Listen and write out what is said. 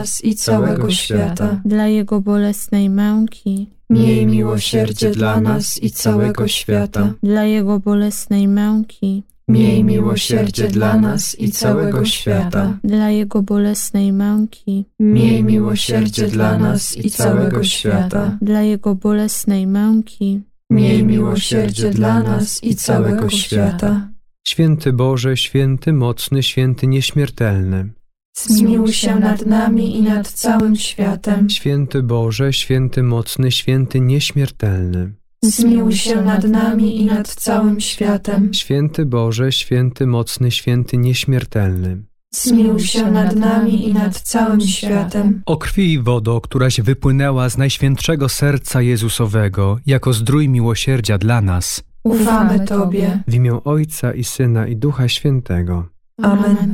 nas i całego świata. dla Jego bolesnej męki, Miej miłosierdzie dla nas i całego świata. dla Jego bolesnej męki, Miej miłosierdzie dla nas i całego świata. dla Jego bolesnej męki, Miej miłosierdzie dla nas i całego świata. dla Jego bolesnej męki, Miej miłosierdzie dla nas i całego świata. Święty Boże, święty mocny, święty nieśmiertelny. Zmiłuj się nad nami i nad całym światem. Święty Boże, święty mocny, święty nieśmiertelny. Zmiłuj się nad nami i nad całym światem. Święty Boże, święty mocny, święty nieśmiertelny. Zmiłuj się nad nami i nad całym światem. O krwi i wodo, któraś wypłynęła z Najświętszego Serca Jezusowego, jako zdrój miłosierdzia dla nas. Ufamy Tobie. W imię Ojca i Syna i Ducha Świętego. Amen.